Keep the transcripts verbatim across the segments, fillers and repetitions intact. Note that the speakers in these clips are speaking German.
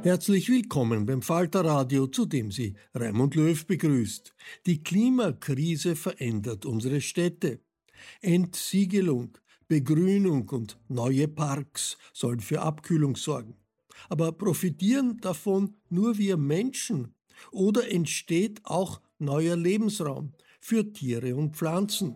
Herzlich willkommen beim Falter-Radio, zu dem Sie Raimund Löw begrüßt. Die Klimakrise verändert unsere Städte. Entsiegelung, Begrünung und neue Parks sollen für Abkühlung sorgen. Aber profitieren davon nur wir Menschen? Oder entsteht auch neuer Lebensraum für Tiere und Pflanzen?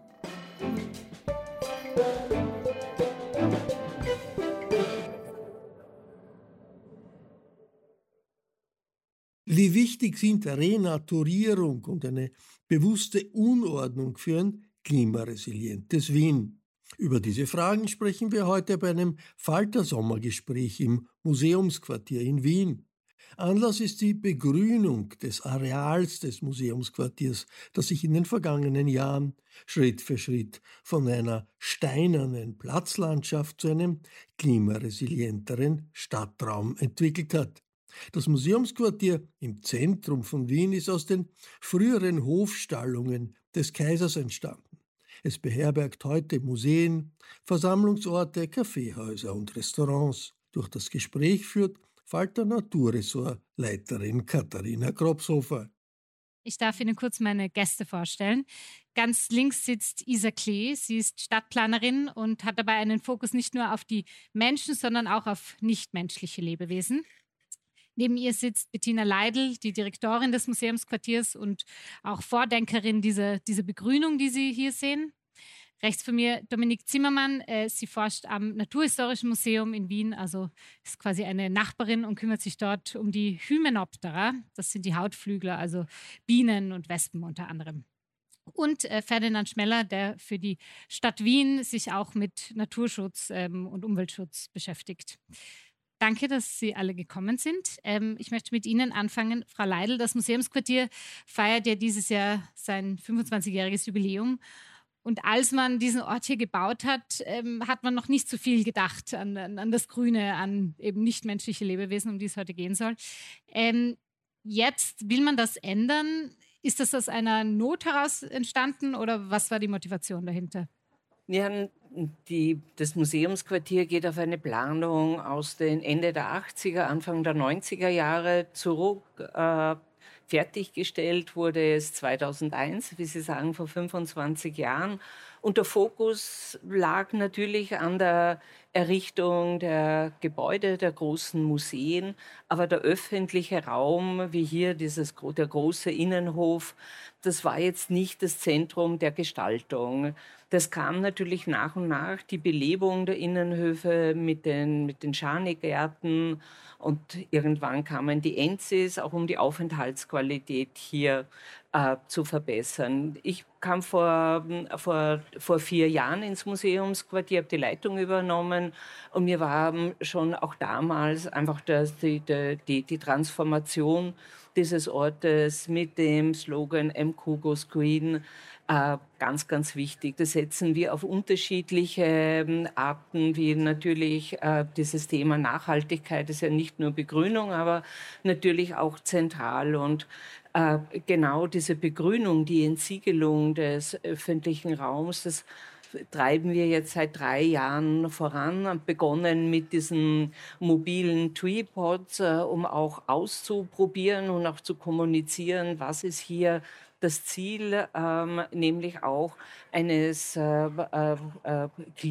Wie wichtig sind Renaturierung und eine bewusste Unordnung für ein klimaresilientes Wien? Über diese Fragen sprechen wir heute bei einem Falter-Sommergespräch im Museumsquartier in Wien. Anlass ist die Begrünung des Areals des Museumsquartiers, das sich in den vergangenen Jahren Schritt für Schritt von einer steinernen Platzlandschaft zu einem klimaresilienteren Stadtraum entwickelt hat. Das Museumsquartier im Zentrum von Wien ist aus den früheren Hofstallungen des Kaisers entstanden. Es beherbergt heute Museen, Versammlungsorte, Kaffeehäuser und Restaurants. Durch das Gespräch führt Falter Naturressortleiterin Katharina Kropshofer. Ich darf Ihnen kurz meine Gäste vorstellen. Ganz links sitzt Isa Klee. Sie ist Stadtplanerin und hat dabei einen Fokus nicht nur auf die Menschen, sondern auch auf nichtmenschliche Lebewesen. Neben ihr sitzt Bettina Leidl, die Direktorin des Museumsquartiers und auch Vordenkerin dieser, dieser Begrünung, die Sie hier sehen. Rechts von mir Dominique Zimmermann. Äh, sie forscht am Naturhistorischen Museum in Wien, also ist quasi eine Nachbarin und kümmert sich dort um die Hymenoptera. Das sind die Hautflügler, also Bienen und Wespen unter anderem. Und äh, Ferdinand Schmeller, der für die Stadt Wien sich auch mit Naturschutz ähm, und Umweltschutz beschäftigt. Danke, dass Sie alle gekommen sind. Ähm, ich möchte mit Ihnen anfangen. Frau Leidl, das Museumsquartier feiert ja dieses Jahr sein fünfundzwanzigjähriges Jubiläum. Und als man diesen Ort hier gebaut hat, ähm, hat man noch nicht so viel gedacht an, an, an das Grüne, an eben nichtmenschliche Lebewesen, um die es heute gehen soll. Ähm, jetzt will man das ändern. Ist das aus einer Not heraus entstanden oder was war die Motivation dahinter? Ja, die, das Museumsquartier geht auf eine Planung aus den Ende der achtziger, Anfang der neunziger Jahre zurück. Äh, fertiggestellt wurde es zweitausendeins, wie Sie sagen, vor fünfundzwanzig Jahren. Und der Fokus lag natürlich an der Errichtung der Gebäude, der großen Museen. Aber der öffentliche Raum, wie hier dieses, der große Innenhof, das war jetzt nicht das Zentrum der Gestaltung. Das kam natürlich nach und nach, die Belebung der Innenhöfe mit den, mit den Schanigärten. Und irgendwann kamen die Enzis, auch um die Aufenthaltsqualität hier äh, zu verbessern. Ich kam vor, vor, vor vier Jahren ins Museumsquartier, habe die Leitung übernommen und mir war schon auch damals einfach das, die, die, die Transformation dieses Ortes mit dem Slogan M Q Goes Green äh, ganz, ganz wichtig. Das setzen wir auf unterschiedliche äh, Arten, wie natürlich äh, dieses Thema Nachhaltigkeit ist ja nicht nur Begrünung, aber natürlich auch zentral. Und äh, genau diese Begrünung, die Entsiegelung des öffentlichen Raums, das treiben wir jetzt seit drei Jahren voran, begonnen mit diesen mobilen Treepods, äh, um auch auszuprobieren und auch zu kommunizieren, was ist hier das Ziel, ähm, nämlich auch eines äh, äh, äh,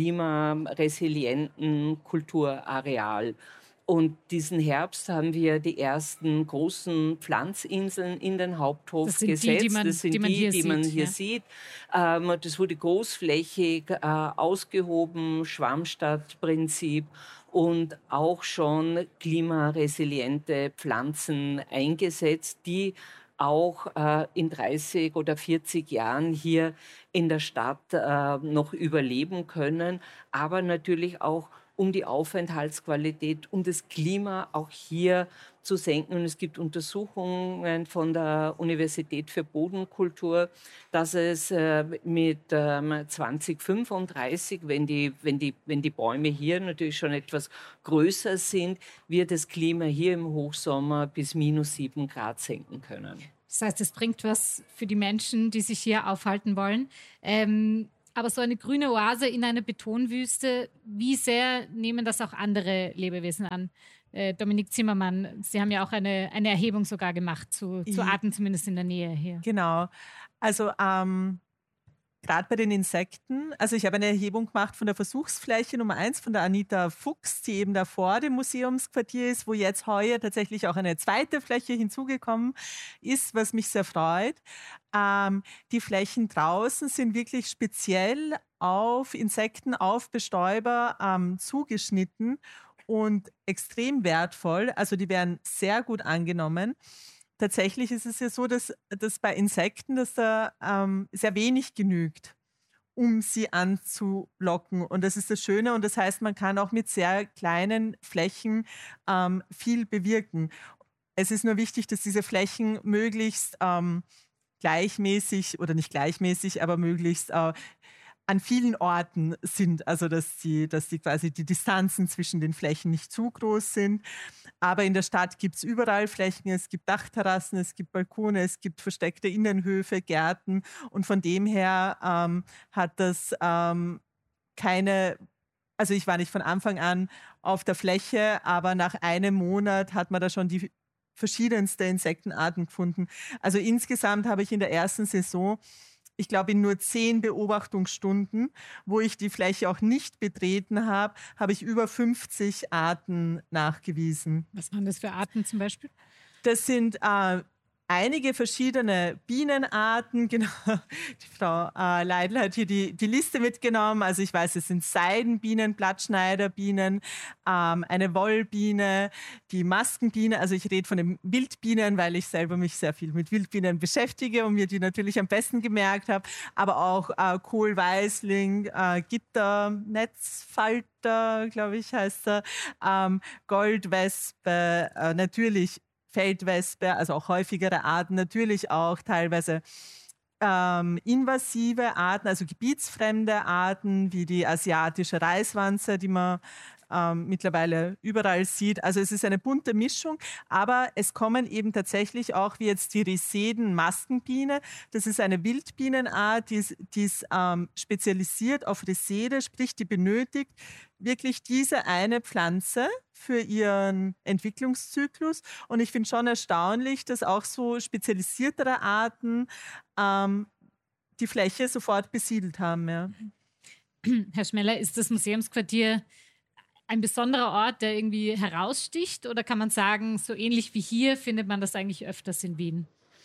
klimaresilienten Kulturareal. Und diesen Herbst haben wir die ersten großen Pflanzinseln in den Haupthof das sind gesetzt. Die, die man, das sind die, man die, hier die man sieht, hier ja. sieht. Ähm, das wurde großflächig äh, ausgehoben, Schwammstadtprinzip und auch schon klimaresiliente Pflanzen eingesetzt, die auch äh, in dreißig oder vierzig Jahren hier in der Stadt äh, noch überleben können, aber natürlich auch um die Aufenthaltsqualität, um das Klima auch hier zu senken. Und es gibt Untersuchungen von der Universität für Bodenkultur, dass es äh, mit ähm, zwanzig fünfunddreißig, wenn die, wenn, die, wenn die Bäume hier natürlich schon etwas größer sind, wir das Klima hier im Hochsommer bis minus sieben Grad senken können. Das heißt, es bringt was für die Menschen, die sich hier aufhalten wollen. Ähm Aber so eine grüne Oase in einer Betonwüste, wie sehr nehmen das auch andere Lebewesen an? äh, Dominik Zimmermann, Sie haben ja auch eine, eine Erhebung sogar gemacht zu, zu Arten, zumindest in der Nähe hier. Genau. Also ähm, gerade bei den Insekten, also ich habe eine Erhebung gemacht von der Versuchsfläche Nummer eins von der Anita Fuchs, die eben da vor dem Museumsquartier ist, wo jetzt heuer tatsächlich auch eine zweite Fläche hinzugekommen ist, was mich sehr freut. Ähm, die Flächen draußen sind wirklich speziell auf Insekten, auf Bestäuber ähm, zugeschnitten und extrem wertvoll. Also die werden sehr gut angenommen. Tatsächlich ist es ja so, dass, dass bei Insekten, dass da ähm, sehr wenig genügt, um sie anzulocken. Und das ist das Schöne. Und das heißt, man kann auch mit sehr kleinen Flächen ähm, viel bewirken. Es ist nur wichtig, dass diese Flächen möglichst ähm, gleichmäßig oder nicht gleichmäßig, aber möglichst äh, an vielen Orten sind. Also dass die, dass die quasi die Distanzen zwischen den Flächen nicht zu groß sind. Aber in der Stadt gibt es überall Flächen, es gibt Dachterrassen, es gibt Balkone, es gibt versteckte Innenhöfe, Gärten. Und von dem her ähm, hat das ähm, keine, also ich war nicht von Anfang an auf der Fläche, aber nach einem Monat hat man da schon die verschiedensten Insektenarten gefunden. Also insgesamt habe ich in der ersten Saison, ich glaube, in nur zehn Beobachtungsstunden, wo ich die Fläche auch nicht betreten habe, habe ich über fünfzig Arten nachgewiesen. Was waren das für Arten zum Beispiel? Das sind äh, einige verschiedene Bienenarten. Genau. Die Frau äh, Leidl hat hier die, die Liste mitgenommen. Also ich weiß, es sind Seidenbienen, Blattschneiderbienen, ähm, eine Wollbiene, die Maskenbiene. Also ich rede von den Wildbienen, weil ich selber mich sehr viel mit Wildbienen beschäftige und mir die natürlich am besten gemerkt habe. Aber auch äh, Kohlweißling, äh, Gitter, Netzfalter, glaube ich, heißt er, ähm, Goldwespe, äh, natürlich Feldwespe, also auch häufigere Arten, natürlich auch teilweise ähm, invasive Arten, also gebietsfremde Arten, wie die asiatische Reiswanze, die man ähm, mittlerweile überall sieht. Also es ist eine bunte Mischung, aber es kommen eben tatsächlich auch, wie jetzt die Reseden-Maskenbiene, das ist eine Wildbienenart, die ist, die ist ähm, spezialisiert auf Resede, sprich die benötigt wirklich diese eine Pflanze für ihren Entwicklungszyklus. Und ich finde schon erstaunlich, dass auch so spezialisiertere Arten ähm, die Fläche sofort besiedelt haben. Ja. Herr Schmeller, ist das Museumsquartier ein besonderer Ort, der irgendwie heraussticht? Oder kann man sagen, so ähnlich wie hier findet man das eigentlich öfters in Wien?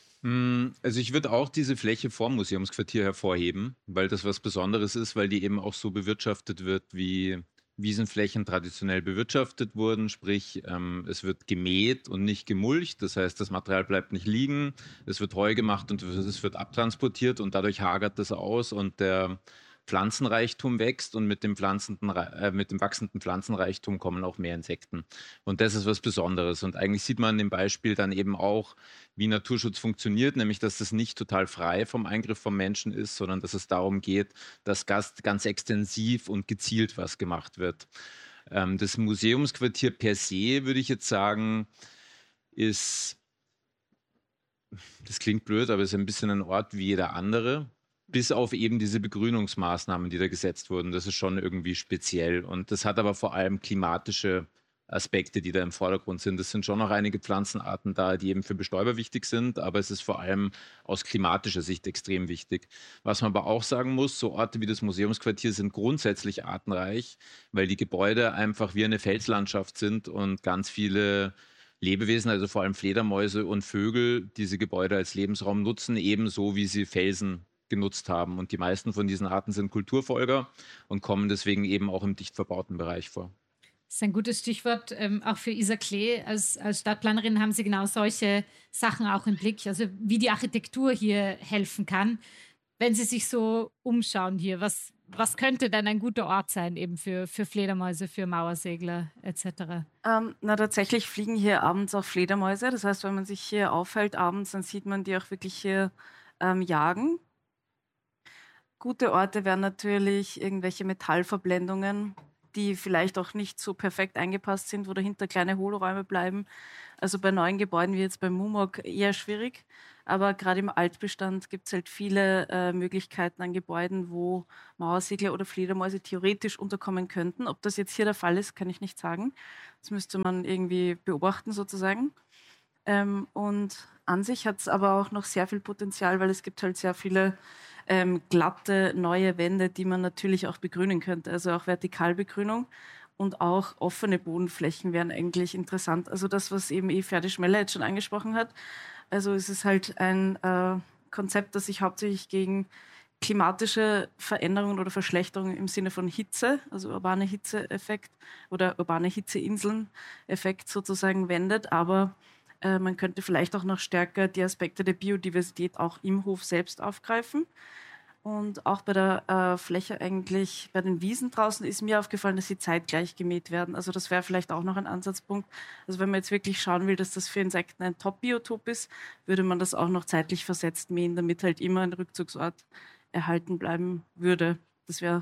Also ich würde auch diese Fläche vorm Museumsquartier hervorheben, weil das was Besonderes ist, weil die eben auch so bewirtschaftet wird, wie Wiesenflächen traditionell bewirtschaftet wurden. Sprich, ähm, es wird gemäht und nicht gemulcht. Das heißt, das Material bleibt nicht liegen. Es wird Heu gemacht und es wird abtransportiert und dadurch hagert das aus und der Pflanzenreichtum wächst und mit dem, pflanzenden, äh, mit dem wachsenden Pflanzenreichtum kommen auch mehr Insekten. Und das ist was Besonderes. Und eigentlich sieht man in dem Beispiel dann eben auch, wie Naturschutz funktioniert, nämlich dass das nicht total frei vom Eingriff vom Menschen ist, sondern dass es darum geht, dass ganz, ganz extensiv und gezielt was gemacht wird. Ähm, das Museumsquartier per se, würde ich jetzt sagen, ist, das klingt blöd, aber es ist ein bisschen ein Ort wie jeder andere. Bis auf eben diese Begrünungsmaßnahmen, die da gesetzt wurden. Das ist schon irgendwie speziell. Und das hat aber vor allem klimatische Aspekte, die da im Vordergrund sind. Es sind schon noch einige Pflanzenarten da, die eben für Bestäuber wichtig sind, aber es ist vor allem aus klimatischer Sicht extrem wichtig. Was man aber auch sagen muss, so Orte wie das Museumsquartier sind grundsätzlich artenreich, weil die Gebäude einfach wie eine Felslandschaft sind und ganz viele Lebewesen, also vor allem Fledermäuse und Vögel, diese Gebäude als Lebensraum nutzen, ebenso wie sie Felsen genutzt haben. Und die meisten von diesen Arten sind Kulturfolger und kommen deswegen eben auch im dicht verbauten Bereich vor. Das ist ein gutes Stichwort, ähm, auch für Isa Klee. Als, als Stadtplanerin haben Sie genau solche Sachen auch im Blick, also wie die Architektur hier helfen kann. Wenn Sie sich so umschauen hier, was, was könnte denn ein guter Ort sein eben für, für Fledermäuse, für Mauersegler et cetera? Ähm, na, tatsächlich fliegen hier abends auch Fledermäuse. Das heißt, wenn man sich hier aufhält abends, dann sieht man die auch wirklich hier ähm, jagen. Gute Orte wären natürlich irgendwelche Metallverblendungen, die vielleicht auch nicht so perfekt eingepasst sind, wo dahinter kleine Hohlräume bleiben. Also bei neuen Gebäuden wie jetzt beim MUMOG eher schwierig. Aber gerade im Altbestand gibt es halt viele äh, Möglichkeiten an Gebäuden, wo Mauersegler oder Fledermäuse theoretisch unterkommen könnten. Ob das jetzt hier der Fall ist, kann ich nicht sagen. Das müsste man irgendwie beobachten sozusagen. Ähm, und an sich hat es aber auch noch sehr viel Potenzial, weil es gibt halt sehr viele ähm, glatte, neue Wände, die man natürlich auch begrünen könnte. Also auch Vertikalbegrünung und auch offene Bodenflächen wären eigentlich interessant. Also das, was eben eh Ferdi Schmeller jetzt schon angesprochen hat. Also es ist halt ein äh, Konzept, das sich hauptsächlich gegen klimatische Veränderungen oder Verschlechterungen im Sinne von Hitze, also urbane Hitzeeffekt oder urbane Hitzeinseln-Effekt sozusagen wendet. Aber äh, man könnte vielleicht auch noch stärker die Aspekte der Biodiversität auch im Hof selbst aufgreifen. Und auch bei der äh, Fläche eigentlich, bei den Wiesen draußen ist mir aufgefallen, dass sie zeitgleich gemäht werden. Also das wäre vielleicht auch noch ein Ansatzpunkt. Also wenn man jetzt wirklich schauen will, dass das für Insekten ein Top-Biotop ist, würde man das auch noch zeitlich versetzt mähen, damit halt immer ein Rückzugsort erhalten bleiben würde. Das wäre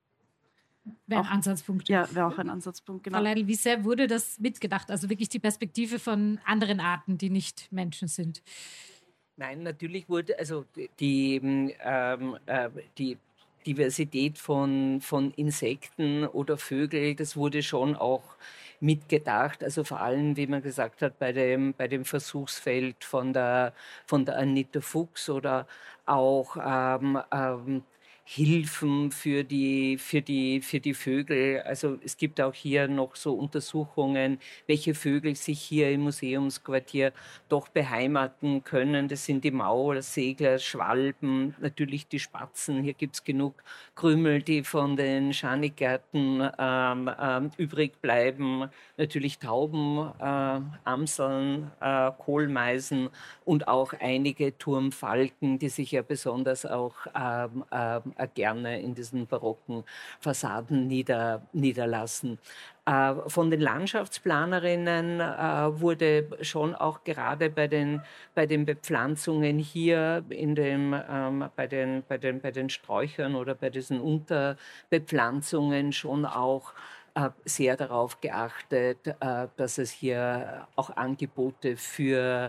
Wäre ein Ansatzpunkt. Ja, wäre auch ein Ansatzpunkt, genau. Frau Leidl, wie sehr wurde das mitgedacht? Also wirklich die Perspektive von anderen Arten, die nicht Menschen sind? Nein, natürlich wurde, also die, ähm, äh, die Diversität von, von Insekten oder Vögeln, das wurde schon auch mitgedacht. Also vor allem, wie man gesagt hat, bei dem, bei dem Versuchsfeld von der, von der Anita Fuchs oder auch ähm, ähm, Hilfen für die, für, die, für die Vögel. Also es gibt auch hier noch so Untersuchungen, welche Vögel sich hier im Museumsquartier doch beheimaten können. Das sind die Mauersegler, Schwalben, natürlich die Spatzen. Hier gibt es genug Krümel, die von den Schaniggärten ähm, ähm, übrig bleiben. Natürlich Tauben, äh, Amseln, äh, Kohlmeisen und auch einige Turmfalken, die sich ja besonders auch ähm, ähm, gerne in diesen barocken Fassaden nieder, niederlassen. Äh, von den Landschaftsplanerinnen äh, wurde schon auch gerade bei den, bei den Bepflanzungen hier in dem, ähm, bei, den, bei, den, bei den Sträuchern oder bei diesen Unterbepflanzungen schon auch äh, sehr darauf geachtet, äh, dass es hier auch Angebote für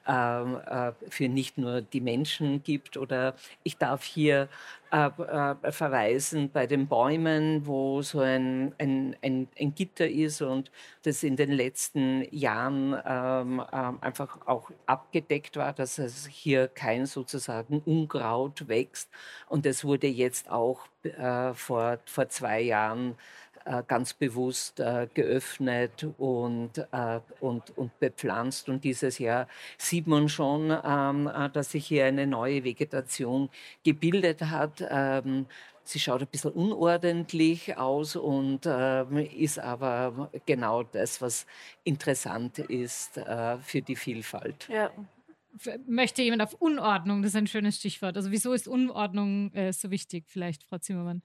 äh, für nicht nur die Menschen gibt. Oder ich darf hier äh, äh, verweisen bei den Bäumen, wo so ein, ein, ein, ein Gitter ist und das in den letzten Jahren ähm, äh, einfach auch abgedeckt war, dass es hier kein sozusagen Unkraut wächst. Und das wurde jetzt auch äh, vor, vor zwei Jahren ganz bewusst äh, geöffnet und, äh, und, und bepflanzt. Und dieses Jahr sieht man schon, ähm, dass sich hier eine neue Vegetation gebildet hat. Ähm, sie schaut ein bisschen unordentlich aus und äh, ist aber genau das, was interessant ist äh, für die Vielfalt. Ja. Möchte jemand auf Unordnung, das ist ein schönes Stichwort. Also wieso ist Unordnung äh, so wichtig? Vielleicht, Frau Zimmermann.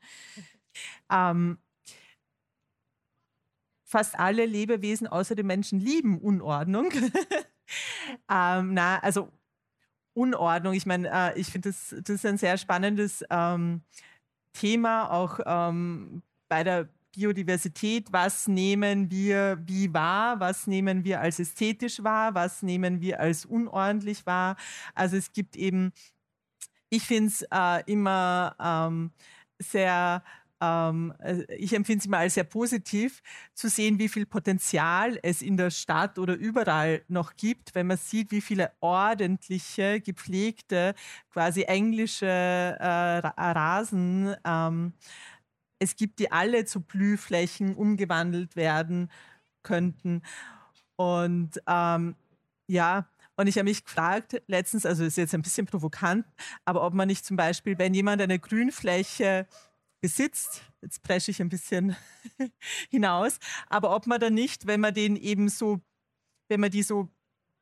Ähm, Fast alle Lebewesen außer den Menschen lieben Unordnung. ähm, na, also Unordnung, ich meine, äh, ich finde, das, das ist ein sehr spannendes ähm, Thema, auch ähm, bei der Biodiversität. Was nehmen wir wie wahr? Was nehmen wir als ästhetisch wahr? Was nehmen wir als unordentlich wahr? Also es gibt eben, ich finde es äh, immer ähm, sehr... Ich empfinde es immer als sehr positiv, zu sehen, wie viel Potenzial es in der Stadt oder überall noch gibt, wenn man sieht, wie viele ordentliche, gepflegte, quasi englische äh, Rasen ähm, es gibt, die alle zu Blühflächen umgewandelt werden könnten. Und ähm, ja, und ich habe mich gefragt letztens, also ist jetzt ein bisschen provokant, aber ob man nicht zum Beispiel, wenn jemand eine Grünfläche besitzt, jetzt presche ich ein bisschen hinaus, aber ob man dann nicht, wenn man den eben so, wenn man die so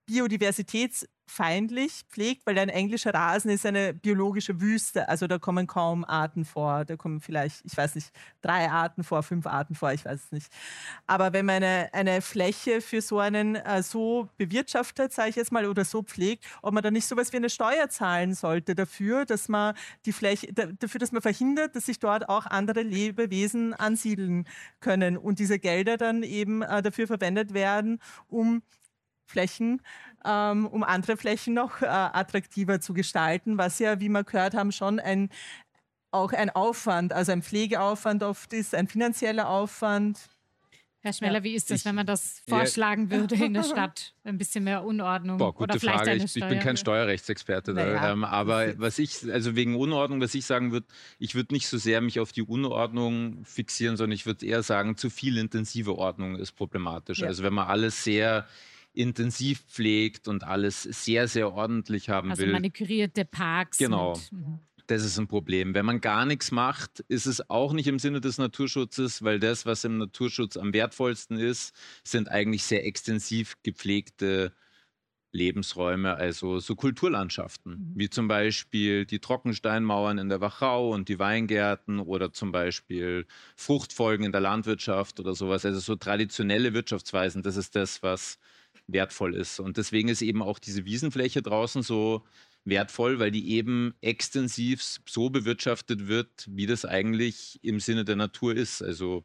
biodiversitätsfeindlich pflegt, weil ein englischer Rasen ist eine biologische Wüste. Also da kommen kaum Arten vor. Da kommen vielleicht, ich weiß nicht, drei Arten vor, fünf Arten vor, ich weiß es nicht. Aber wenn man eine, eine Fläche für so einen äh, so bewirtschaftet, sage ich jetzt mal, oder so pflegt, ob man da nicht sowas wie eine Steuer zahlen sollte dafür, dass man die Fläche, dafür, dass man verhindert, dass sich dort auch andere Lebewesen ansiedeln können und diese Gelder dann eben äh, dafür verwendet werden, um Flächen, ähm, um andere Flächen noch äh, attraktiver zu gestalten, was ja, wie wir gehört haben, schon ein, auch ein Aufwand, also ein Pflegeaufwand oft ist, ein finanzieller Aufwand. Herr Schmeller, ja. Wie ist das, Ich, wenn man das vorschlagen ja. würde in der Stadt? Ein bisschen mehr Unordnung? Boah, gute oder vielleicht Frage. Eine ich, Steuer? ich bin kein Steuerrechtsexperte. Naja, ähm, aber was ich, also wegen Unordnung, was ich sagen würde, ich würde nicht so sehr mich auf die Unordnung fixieren, sondern ich würde eher sagen, zu viel intensive Ordnung ist problematisch. Ja. Also wenn man alles sehr intensiv pflegt und alles sehr, sehr ordentlich haben also will. Also manikürierte Parks. Genau. Und, mhm. Das ist ein Problem. Wenn man gar nichts macht, ist es auch nicht im Sinne des Naturschutzes, weil das, was im Naturschutz am wertvollsten ist, sind eigentlich sehr extensiv gepflegte Lebensräume, also so Kulturlandschaften, mhm. wie zum Beispiel die Trockensteinmauern in der Wachau und die Weingärten oder zum Beispiel Fruchtfolgen in der Landwirtschaft oder sowas. Also so traditionelle Wirtschaftsweisen, das ist das, was wertvoll ist. Und deswegen ist eben auch diese Wiesenfläche draußen so wertvoll, weil die eben extensiv so bewirtschaftet wird, wie das eigentlich im Sinne der Natur ist. Also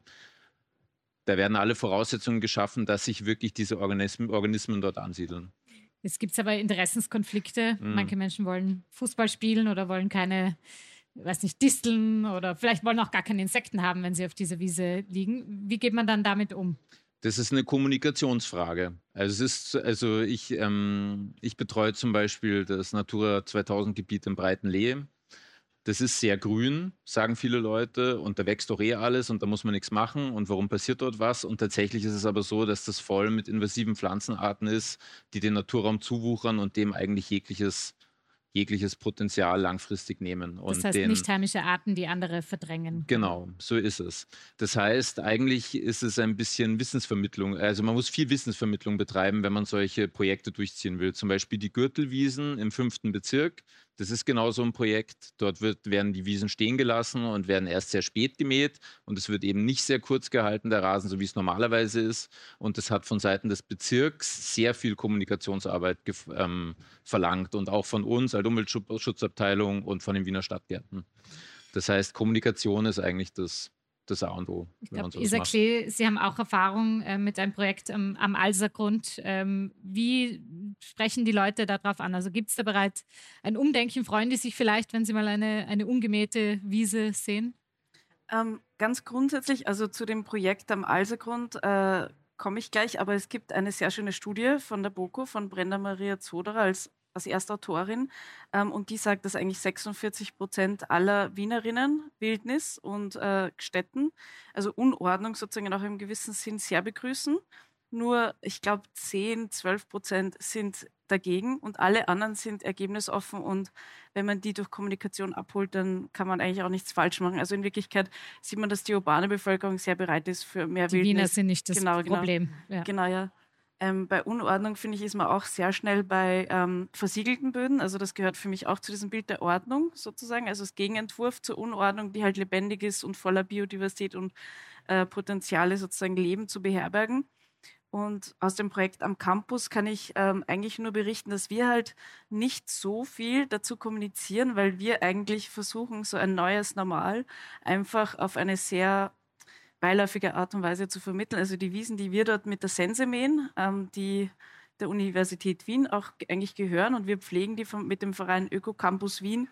da werden alle Voraussetzungen geschaffen, dass sich wirklich diese Organismen, Organismen dort ansiedeln. Jetzt gibt es aber Interessenskonflikte. Mhm. Manche Menschen wollen Fußball spielen oder wollen keine, weiß nicht, Disteln oder vielleicht wollen auch gar keine Insekten haben, wenn sie auf dieser Wiese liegen. Wie geht man dann damit um? Das ist eine Kommunikationsfrage. Also, es ist, also ich, ähm, ich betreue zum Beispiel das Natura zweitausend Gebiet im Breitenlee. Das ist sehr grün, sagen viele Leute, und da wächst doch eh alles und da muss man nichts machen. Und warum passiert dort was? Und tatsächlich ist es aber so, dass das voll mit invasiven Pflanzenarten ist, die den Naturraum zuwuchern und dem eigentlich jegliches jegliches Potenzial langfristig nehmen. Und das heißt, den, nicht heimische Arten, die andere verdrängen. Genau, so ist es. Das heißt, eigentlich ist es ein bisschen Wissensvermittlung. Also man muss viel Wissensvermittlung betreiben, wenn man solche Projekte durchziehen will. Zum Beispiel die Gürtelwiesen im fünften Bezirk. Das ist genau so ein Projekt. Dort wird, werden die Wiesen stehen gelassen und werden erst sehr spät gemäht. Und es wird eben nicht sehr kurz gehalten, der Rasen, so wie es normalerweise ist. Und das hat von Seiten des Bezirks sehr viel Kommunikationsarbeit ähm, verlangt. Und auch von uns als Umweltschutzabteilung und von den Wiener Stadtgärten. Das heißt, Kommunikation ist eigentlich das, das A und O. Ich glaube, Isa Klee, Sie haben auch Erfahrung äh, mit einem Projekt ähm, am Alsergrund. Ähm, wie sprechen die Leute darauf an? Also gibt es da bereits ein Umdenken? Freuen die sich vielleicht, wenn sie mal eine, eine ungemähte Wiese sehen? Ähm, ganz grundsätzlich, also zu dem Projekt am Alsergrund äh, komme ich gleich, aber es gibt eine sehr schöne Studie von der BOKU, von Brenda Maria Zoderer als als Erstautorin, ähm, und die sagt, dass eigentlich sechsundvierzig Prozent aller Wienerinnen Wildnis und äh, Städten, also Unordnung sozusagen auch im gewissen Sinn sehr begrüßen. Nur, ich glaube, zehn, zwölf Prozent sind dagegen und alle anderen sind ergebnisoffen, und wenn man die durch Kommunikation abholt, dann kann man eigentlich auch nichts falsch machen. Also in Wirklichkeit sieht man, dass die urbane Bevölkerung sehr bereit ist für mehr die Wildnis. Die Wiener sind nicht das genau, Problem. Genau, ja. Genau, ja. Ähm, bei Unordnung, finde ich, ist man auch sehr schnell bei ähm, versiegelten Böden. Also das gehört für mich auch zu diesem Bild der Ordnung sozusagen. Also das Gegenentwurf zur Unordnung, die halt lebendig ist und voller Biodiversität und äh, Potenziale sozusagen Leben zu beherbergen. Und aus dem Projekt am Campus kann ich ähm, eigentlich nur berichten, dass wir halt nicht so viel dazu kommunizieren, weil wir eigentlich versuchen, so ein neues Normal einfach auf eine sehr beiläufige Art und Weise zu vermitteln. Also die Wiesen, die wir dort mit der Sense mähen, ähm, die der Universität Wien auch eigentlich gehören, und wir pflegen die vom, mit dem Verein Ökocampus Wien.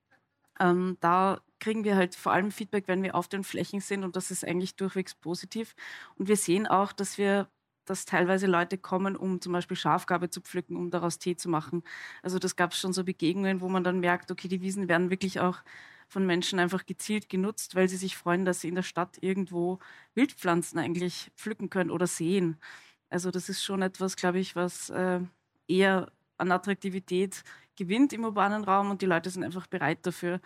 Ähm, da kriegen wir halt vor allem Feedback, wenn wir auf den Flächen sind, und das ist eigentlich durchwegs positiv. Und wir sehen auch, dass wir dass teilweise Leute kommen, um zum Beispiel Schafgarbe zu pflücken, um daraus Tee zu machen. Also das gab es schon so Begegnungen, wo man dann merkt, okay, die Wiesen werden wirklich auch von Menschen einfach gezielt genutzt, weil sie sich freuen, dass sie in der Stadt irgendwo Wildpflanzen eigentlich pflücken können oder sehen. Also das ist schon etwas, glaube ich, was äh, eher an Attraktivität gewinnt im urbanen Raum, und die Leute sind einfach bereit dafür.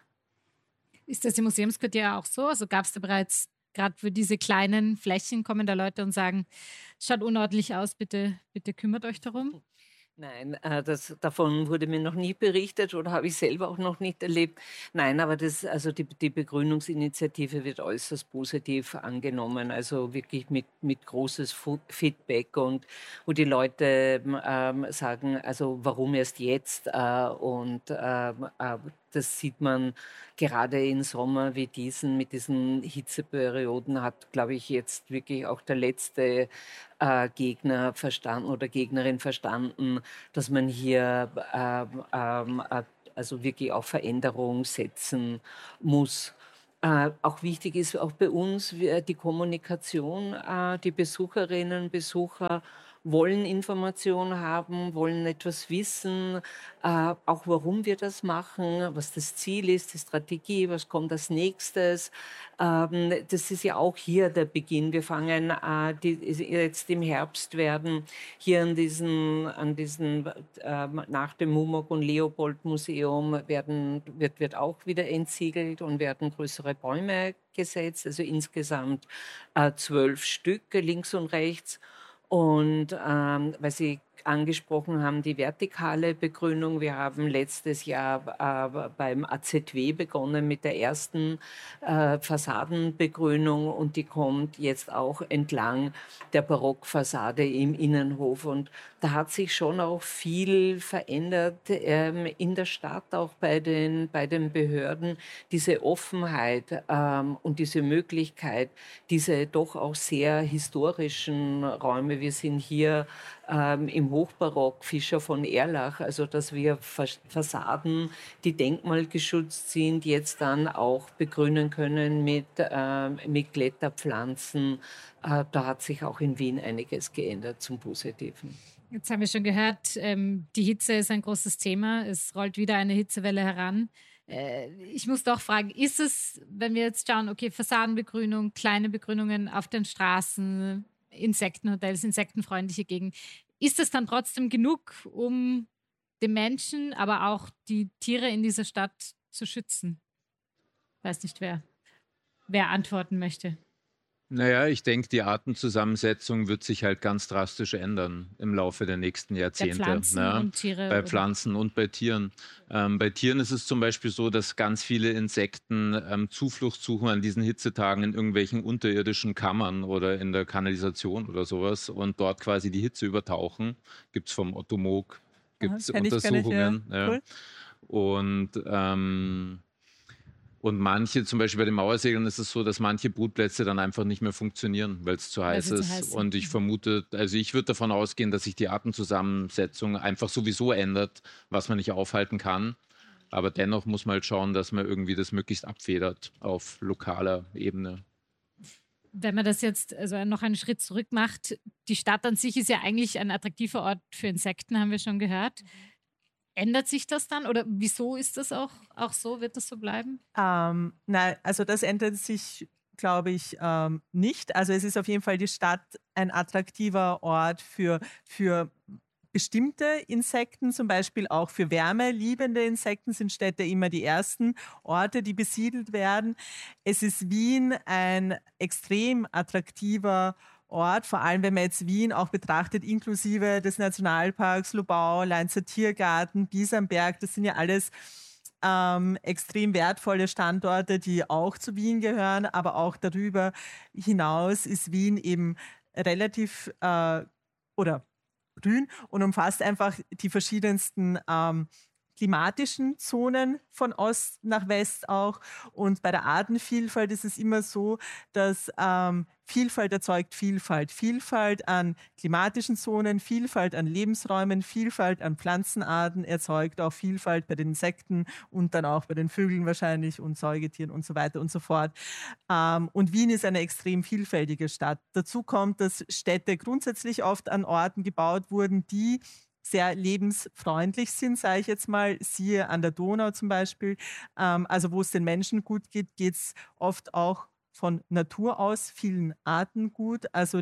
Ist das im Museumsquartier auch so? Also gab es da bereits, gerade für diese kleinen Flächen, kommen da Leute und sagen, schaut unordentlich aus, bitte, bitte kümmert euch darum? Nein, äh, das, davon wurde mir noch nie berichtet oder habe ich selber auch noch nicht erlebt. Nein, aber das, also die, die Begrünungsinitiative wird äußerst positiv angenommen, also wirklich mit, mit großes Fu- Feedback und wo die Leute ähm, sagen, also warum erst jetzt? Äh, und ähm, äh, das sieht man gerade in Sommer wie diesen, mit diesen Hitzeperioden hat, glaube ich, jetzt wirklich auch der letzte äh, Gegner verstanden oder Gegnerin verstanden, dass man hier ähm, ähm, äh, also wirklich auf Veränderung setzen muss. Äh, auch wichtig ist auch bei uns wir- die Kommunikation. Äh, die Besucherinnen und Besucher wollen Informationen haben, wollen etwas wissen, äh, auch warum wir das machen, was das Ziel ist, die Strategie, was kommt als nächstes. Ähm, das ist ja auch hier der Beginn. Wir fangen äh, die, jetzt im Herbst werden hier an diesen, an diesen äh, nach dem Mumok- und Leopold-Museum werden, wird, wird auch wieder entsiegelt und werden größere Bäume gesetzt, also insgesamt äh, zwölf Stück links und rechts. Und ähm, weil Sie angesprochen haben, die vertikale Begrünung. Wir haben letztes Jahr äh, beim A Z W begonnen mit der ersten äh, Fassadenbegrünung und die kommt jetzt auch entlang der Barockfassade im Innenhof. Und da hat sich schon auch viel verändert ähm, in der Stadt, auch bei den, bei den Behörden. Diese Offenheit ähm, und diese Möglichkeit, diese doch auch sehr historischen Räume. Wir sind hier ähm, im Hochbarock Fischer von Erlach, also dass wir Fas- Fassaden, die denkmalgeschützt sind, jetzt dann auch begrünen können mit, ähm, mit Kletterpflanzen. Äh, da hat sich auch in Wien einiges geändert zum Positiven. Jetzt haben wir schon gehört, ähm, die Hitze ist ein großes Thema. Es rollt wieder eine Hitzewelle heran. Äh, ich muss doch fragen, ist es, wenn wir jetzt schauen, okay, Fassadenbegrünung, kleine Begrünungen auf den Straßen, Insektenhotels, insektenfreundliche Gegend, ist es dann trotzdem genug, um den Menschen, aber auch die Tiere in dieser Stadt zu schützen? Weiß nicht, wer, wer antworten möchte. Naja, ich denke, die Artenzusammensetzung wird sich halt ganz drastisch ändern im Laufe der nächsten Bei Jahrzehnte. Pflanzen Ne? und Tiere. Bei oder- Pflanzen und bei Tieren. Ähm, bei Tieren ist es zum Beispiel so, dass ganz viele Insekten ähm, Zuflucht suchen an diesen Hitzetagen in irgendwelchen unterirdischen Kammern oder in der Kanalisation oder sowas und dort quasi die Hitze übertauchen. Gibt es vom Otto Moog, gibt es Kenn ich, kenn ich, ja. Untersuchungen. Ja. Cool. Und ähm, Und manche, zum Beispiel bei den Mauersegeln ist es so, dass manche Brutplätze dann einfach nicht mehr funktionieren, weil es zu Weil heiß sie zu ist. heiß sind. Und ich vermute, also ich würde davon ausgehen, dass sich die Artenzusammensetzung einfach sowieso ändert, was man nicht aufhalten kann. Aber dennoch muss man halt schauen, dass man irgendwie das möglichst abfedert auf lokaler Ebene. Wenn man das jetzt also noch einen Schritt zurück macht, die Stadt an sich ist ja eigentlich ein attraktiver Ort für Insekten, haben wir schon gehört. Ändert sich das dann oder wieso ist das auch, auch so? Wird das so bleiben? Ähm, nein, also das ändert sich, glaube ich, ähm, nicht. Also es ist auf jeden Fall die Stadt ein attraktiver Ort für, für bestimmte Insekten, zum Beispiel auch für wärmeliebende Insekten sind Städte immer die ersten Orte, die besiedelt werden. Es ist Wien ein extrem attraktiver Ort, vor allem wenn man jetzt Wien auch betrachtet, inklusive des Nationalparks Lubau, Leinzer Tiergarten, Bisamberg, das sind ja alles ähm, extrem wertvolle Standorte, die auch zu Wien gehören, aber auch darüber hinaus ist Wien eben relativ äh, oder grün und umfasst einfach die verschiedensten ähm, klimatischen Zonen von Ost nach West auch. Und bei der Artenvielfalt ist es immer so, dass ähm, Vielfalt erzeugt Vielfalt. Vielfalt an klimatischen Zonen, Vielfalt an Lebensräumen, Vielfalt an Pflanzenarten erzeugt auch Vielfalt bei den Insekten und dann auch bei den Vögeln wahrscheinlich und Säugetieren und so weiter und so fort. Ähm, und Wien ist eine extrem vielfältige Stadt. Dazu kommt, dass Städte grundsätzlich oft an Orten gebaut wurden, die sehr lebensfreundlich sind, sage ich jetzt mal, siehe an der Donau zum Beispiel. Ähm, also wo es den Menschen gut geht, geht es oft auch von Natur aus vielen Arten gut. Also die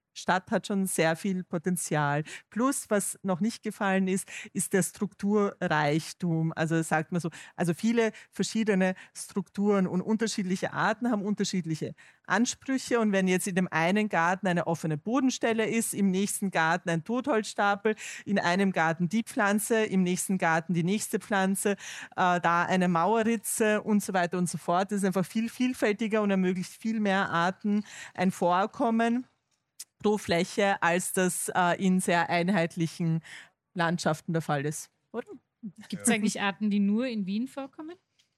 Stadt hat schon sehr viel Potenzial. Plus, was noch nicht gefallen ist, ist der Strukturreichtum. Also sagt man so, also viele verschiedene Strukturen und unterschiedliche Arten haben unterschiedliche Ansprüche. Und wenn jetzt in dem einen Garten eine offene Bodenstelle ist, im nächsten Garten ein Totholzstapel, in einem Garten die Pflanze, im nächsten Garten die nächste Pflanze, äh, da eine Mauerritze und so weiter und so fort. Das ist einfach viel vielfältiger und ermöglicht viel mehr Arten ein Vorkommen pro Fläche, als das äh, in sehr einheitlichen Landschaften der Fall ist. Gibt es eigentlich Arten, die nur in Wien vorkommen?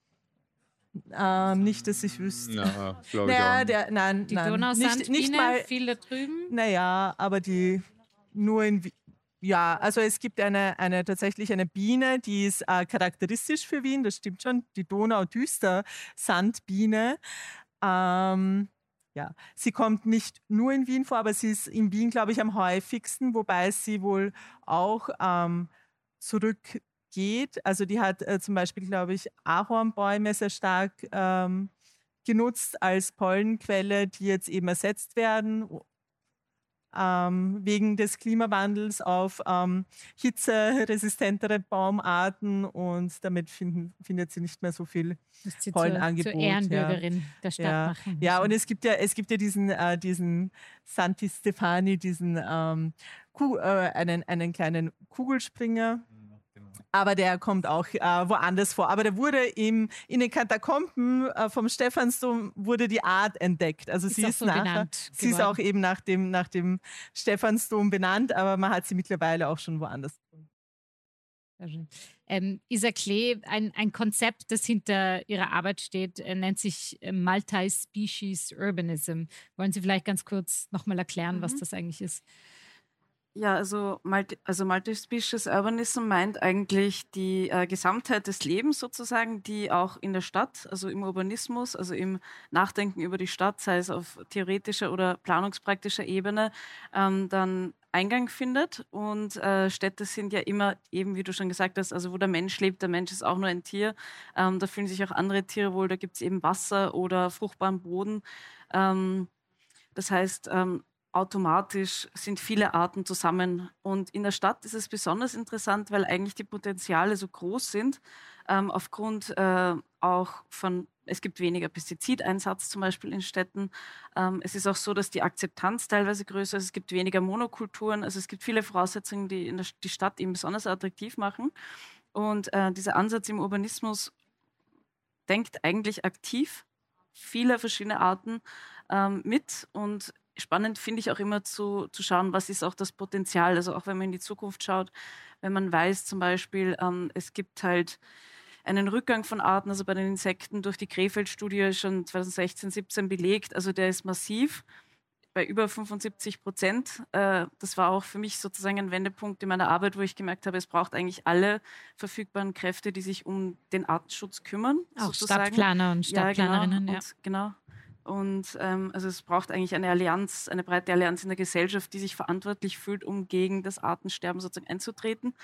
Ähm, nicht, dass ich wüsste. Ja, glaube ich naja, auch. der, nein, Die nein, Donaussandbiene, nicht, nicht mal, viel da drüben. Naja, aber die nur in Wien. Ja, also es gibt eine, eine tatsächlich eine Biene, die ist äh, charakteristisch für Wien, das stimmt schon, die Donau-Düster-Sandbiene. Ähm, Ja, sie kommt nicht nur in Wien vor, aber sie ist in Wien, glaube ich, am häufigsten, wobei sie wohl auch ähm, zurückgeht. Also die hat äh, zum Beispiel, glaube ich, Ahornbäume sehr stark ähm, genutzt als Pollenquelle, die jetzt eben ersetzt werden ähm, wegen des Klimawandels auf ähm, hitzeresistentere Baumarten, und damit finden, findet sie nicht mehr so viel Pollenangebot. Zur Ehrenbürgerin ja. der Stadt ja. machen. Ja, und es gibt ja, es gibt ja diesen, äh, diesen Santi Stefani, diesen ähm, Kuh, äh, einen, einen kleinen Kugelspringer. Aber der kommt auch äh, woanders vor. Aber der wurde im, in den Katakomben äh, vom Stephansdom wurde die Art entdeckt. Also ist sie ist so nachher, sie ist auch eben nach dem, nach dem Stephansdom benannt, aber man hat sie mittlerweile auch schon woanders gefunden. Ähm, Isa Klee, ein, ein Konzept, das hinter ihrer Arbeit steht, äh, nennt sich äh, Multi-Species Urbanism. Wollen Sie vielleicht ganz kurz nochmal erklären, mhm. was das eigentlich ist? Ja, also, Multi, also Multi-Species Urbanism meint eigentlich die äh, Gesamtheit des Lebens sozusagen, die auch in der Stadt, also im Urbanismus, also im Nachdenken über die Stadt, sei es auf theoretischer oder planungspraktischer Ebene, ähm, dann Eingang findet. Und äh, Städte sind ja immer eben, wie du schon gesagt hast, also wo der Mensch lebt, der Mensch ist auch nur ein Tier. Ähm, da fühlen sich auch andere Tiere wohl, da gibt es eben Wasser oder fruchtbaren Boden. Ähm, das heißt, ähm, automatisch sind viele Arten zusammen. Und in der Stadt ist es besonders interessant, weil eigentlich die Potenziale so groß sind, ähm, aufgrund äh, auch von, es gibt weniger Pestizideinsatz zum Beispiel in Städten. Ähm, es ist auch so, dass die Akzeptanz teilweise größer ist. Es gibt weniger Monokulturen. Also es gibt viele Voraussetzungen, die in der, die Stadt eben besonders attraktiv machen. Und äh, dieser Ansatz im Urbanismus denkt eigentlich aktiv viele verschiedene Arten ähm, mit. Und spannend finde ich auch immer zu, zu schauen, was ist auch das Potenzial. Also auch wenn man in die Zukunft schaut, wenn man weiß zum Beispiel, ähm, es gibt halt einen Rückgang von Arten, also bei den Insekten durch die Krefeld-Studie schon zwanzig sechzehn, siebzehn belegt. Also der ist massiv, bei über fünfundsiebzig Prozent. Äh, das war auch für mich sozusagen ein Wendepunkt in meiner Arbeit, wo ich gemerkt habe, es braucht eigentlich alle verfügbaren Kräfte, die sich um den Artenschutz kümmern. Auch sozusagen. Stadtplaner und Stadtplanerinnen. Ja, genau. Und, genau. Und ähm, also es braucht eigentlich eine Allianz, eine breite Allianz in der Gesellschaft, die sich verantwortlich fühlt, um gegen das Artensterben sozusagen einzutreten.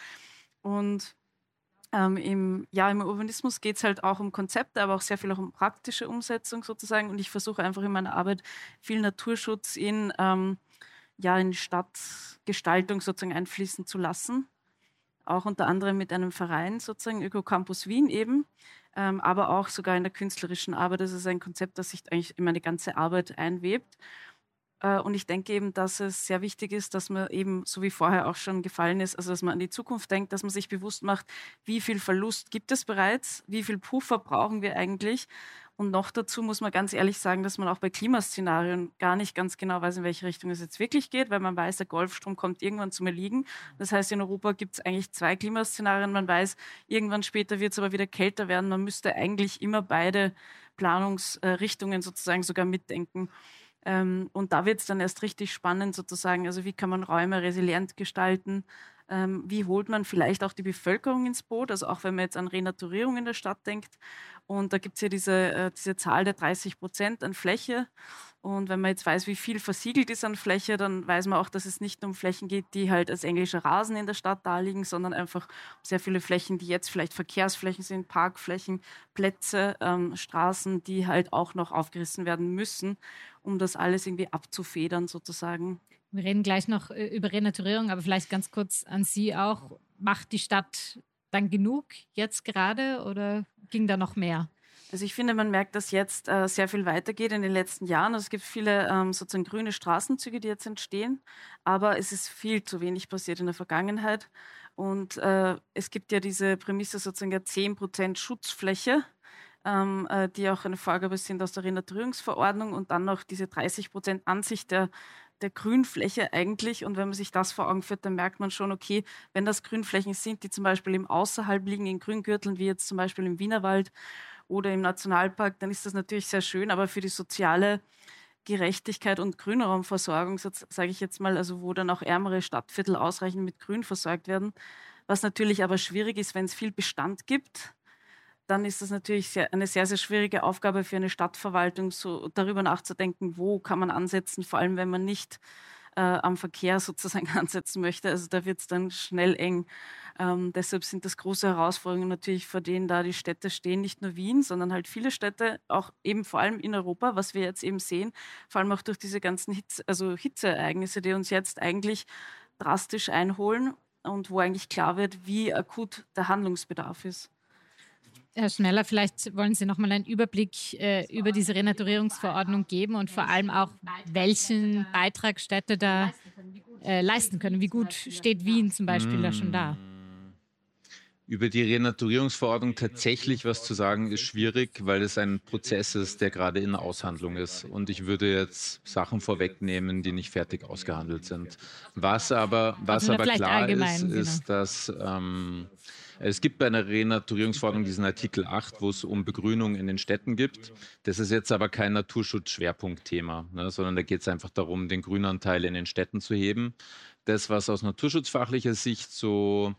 Und ähm, im, ja, im Urbanismus geht es halt auch um Konzepte, aber auch sehr viel auch um praktische Umsetzung sozusagen. Und ich versuche einfach in meiner Arbeit viel Naturschutz in, ähm, ja, in Stadtgestaltung sozusagen einfließen zu lassen. Auch unter anderem mit einem Verein, sozusagen Ökocampus Wien eben, ähm, aber auch sogar in der künstlerischen Arbeit. Das ist ein Konzept, das sich eigentlich in meine ganze Arbeit einwebt. Äh, und ich denke eben, dass es sehr wichtig ist, dass man eben, so wie vorher auch schon gefallen ist, also dass man an die Zukunft denkt, dass man sich bewusst macht, wie viel Verlust gibt es bereits, wie viel Puffer brauchen wir eigentlich. Und noch dazu muss man ganz ehrlich sagen, dass man auch bei Klimaszenarien gar nicht ganz genau weiß, in welche Richtung es jetzt wirklich geht, weil man weiß, der Golfstrom kommt irgendwann zum Erliegen. Das heißt, in Europa gibt es eigentlich zwei Klimaszenarien. Man weiß, irgendwann später wird es aber wieder kälter werden. Man müsste eigentlich immer beide Planungsrichtungen sozusagen sogar mitdenken. Und da wird es dann erst richtig spannend sozusagen. Also wie kann man Räume resilient gestalten? Wie holt man vielleicht auch die Bevölkerung ins Boot? Also auch wenn man jetzt an Renaturierung in der Stadt denkt. Und da gibt es ja diese, äh, diese Zahl der dreißig Prozent an Fläche. Und wenn man jetzt weiß, wie viel versiegelt ist an Fläche, dann weiß man auch, dass es nicht um Flächen geht, die halt als englischer Rasen in der Stadt daliegen, sondern einfach um sehr viele Flächen, die jetzt vielleicht Verkehrsflächen sind, Parkflächen, Plätze, ähm, Straßen, die halt auch noch aufgerissen werden müssen, um das alles irgendwie abzufedern sozusagen. Wir reden gleich noch äh, über Renaturierung, aber vielleicht ganz kurz an Sie auch. Macht die Stadt dann genug jetzt gerade oder ging da noch mehr? Also ich finde, man merkt, dass jetzt äh, sehr viel weitergeht in den letzten Jahren. Also es gibt viele ähm, sozusagen grüne Straßenzüge, die jetzt entstehen, aber es ist viel zu wenig passiert in der Vergangenheit. Und äh, es gibt ja diese Prämisse sozusagen der zehn Prozent Schutzfläche, ähm, äh, die auch eine Vorgabe sind aus der Renaturierungsverordnung und dann noch diese dreißig Prozent Ansicht der der Grünfläche eigentlich. Und wenn man sich das vor Augen führt, dann merkt man schon, okay, wenn das Grünflächen sind, die zum Beispiel im Außerhalb liegen, in Grüngürteln, wie jetzt zum Beispiel im Wienerwald oder im Nationalpark, dann ist das natürlich sehr schön, aber für die soziale Gerechtigkeit und Grünraumversorgung, sage ich jetzt mal, also wo dann auch ärmere Stadtviertel ausreichend mit Grün versorgt werden, was natürlich aber schwierig ist, wenn es viel Bestand gibt, dann ist das natürlich sehr, eine sehr, sehr schwierige Aufgabe für eine Stadtverwaltung, so darüber nachzudenken, wo kann man ansetzen, vor allem wenn man nicht äh, am Verkehr sozusagen ansetzen möchte. Also da wird es dann schnell eng. Ähm, deshalb sind das große Herausforderungen natürlich, vor denen da die Städte stehen, nicht nur Wien, sondern halt viele Städte, auch eben vor allem in Europa, was wir jetzt eben sehen, vor allem auch durch diese ganzen Hitze, also Hitzeereignisse, die uns jetzt eigentlich drastisch einholen und wo eigentlich klar wird, wie akut der Handlungsbedarf ist. Herr Schneller, vielleicht wollen Sie noch mal einen Überblick äh, über diese Renaturierungsverordnung geben und vor allem auch, welchen Beitrag Städte da äh, leisten können. Wie gut steht Wien zum Beispiel mmh. da schon da? Über die Renaturierungsverordnung tatsächlich was zu sagen, ist schwierig, weil es ein Prozess ist, der gerade in Aushandlung ist. Und ich würde jetzt Sachen vorwegnehmen, die nicht fertig ausgehandelt sind. Was aber, was aber klar ist, ist, dass ähm, es gibt bei einer Renaturierungsverordnung diesen Artikel acht, wo es um Begrünung in den Städten gibt. Das ist jetzt aber kein Naturschutz-Schwerpunktthema, ne, sondern da geht es einfach darum, den Grünanteil in den Städten zu heben. Das, was aus naturschutzfachlicher Sicht so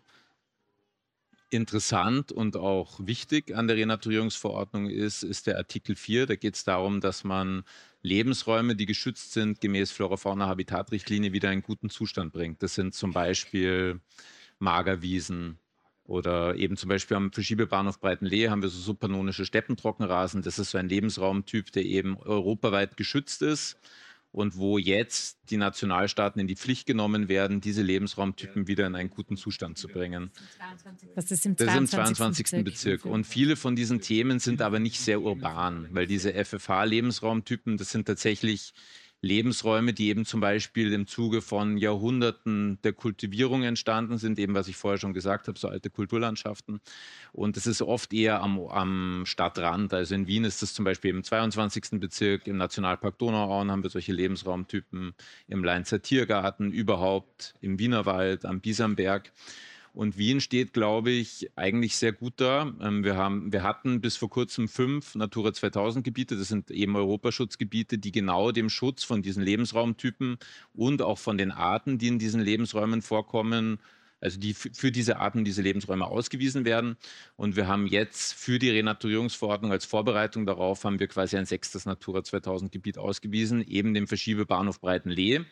interessant und auch wichtig an der Renaturierungsverordnung ist, ist der Artikel vier. Da geht es darum, dass man Lebensräume, die geschützt sind, gemäß Flora-Fauna-Habitat-Richtlinie wieder in guten Zustand bringt. Das sind zum Beispiel Magerwiesen oder eben zum Beispiel am Verschiebebahnhof Breitenlee haben wir so supernonische Steppentrockenrasen. Das ist so ein Lebensraumtyp, der eben europaweit geschützt ist und wo jetzt die Nationalstaaten in die Pflicht genommen werden, diese Lebensraumtypen wieder in einen guten Zustand zu bringen. Das ist im Das ist im zweiundzwanzigsten Bezirk. Und viele von diesen Themen sind aber nicht sehr urban, weil diese F F H-Lebensraumtypen, das sind tatsächlich Lebensräume, die eben zum Beispiel im Zuge von Jahrhunderten der Kultivierung entstanden sind, eben was ich vorher schon gesagt habe, so alte Kulturlandschaften. Und das ist oft eher am, am Stadtrand. Also in Wien ist das zum Beispiel im zweiundzwanzigsten Bezirk, im Nationalpark Donauauen haben wir solche Lebensraumtypen, im Leinzer Tiergarten, überhaupt im Wienerwald, am Bisamberg. Und Wien steht, glaube ich, eigentlich sehr gut da. Wir, haben, wir hatten bis vor kurzem fünf Natura zweitausend Gebiete. Das sind eben Europaschutzgebiete, die genau dem Schutz von diesen Lebensraumtypen und auch von den Arten, die in diesen Lebensräumen vorkommen, also die für diese Arten, diese Lebensräume ausgewiesen werden. Und wir haben jetzt für die Renaturierungsverordnung als Vorbereitung darauf, haben wir quasi ein sechstes Natura zweitausend Gebiet ausgewiesen, eben den Verschiebebahnhof Breitenlee.